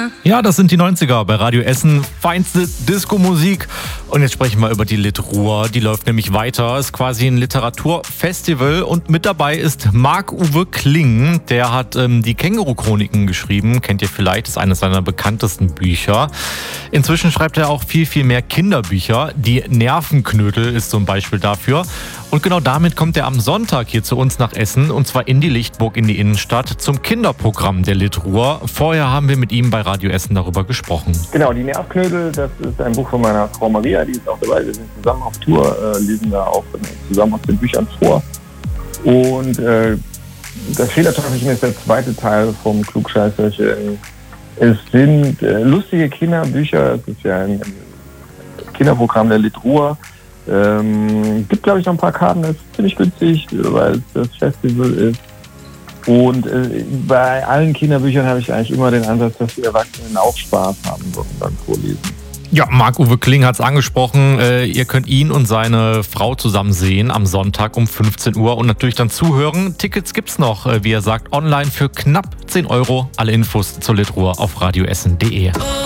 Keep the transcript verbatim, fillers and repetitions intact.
Ja, das sind die neunziger bei Radio Essen. Feinste Disco-Musik. Und jetzt sprechen wir über die Litruhr. Die läuft nämlich weiter. Ist quasi ein Literaturfestival. Und mit dabei ist Marc-Uwe Kling. Der hat ähm, die Känguru-Chroniken geschrieben. Kennt ihr vielleicht, ist eines seiner bekanntesten Bücher. Inzwischen schreibt er auch viel, viel mehr Kinderbücher. Die Nervenknödel ist so ein Beispiel dafür. Und genau damit kommt er am Sonntag hier zu uns nach Essen. Und zwar in die Lichtburg, in die Innenstadt, zum Kinderprogramm der Litruhr. Vorher haben wir mit ihm bei Radio Essen darüber gesprochen. Genau, die Nervenknödel, das ist ein Buch von meiner Frau Maria, die ist auch dabei. Wir sind zusammen auf Tour, äh, lesen da auch zusammen aus den Büchern vor. Und äh, das Fehlerteufelchen ist der zweite Teil vom Klugscheißerchen. Es sind äh, lustige Kinderbücher, es ist ja ein Kinderprogramm der Litruhr. Ähm, gibt, glaube ich, noch ein paar Karten, das ist ziemlich günstig, weil es das Festival ist. Und äh, bei allen Kinderbüchern habe ich eigentlich immer den Ansatz, dass die Erwachsenen auch Spaß haben beim Vorlesen. Ja, Marc-Uwe Kling hat es angesprochen. Äh, ihr könnt ihn und seine Frau zusammen sehen am Sonntag um fünfzehn Uhr und natürlich dann zuhören. Tickets gibt's noch, äh, wie er sagt, online für knapp zehn Euro. Alle Infos zur Litruhr auf radioessen punkt de.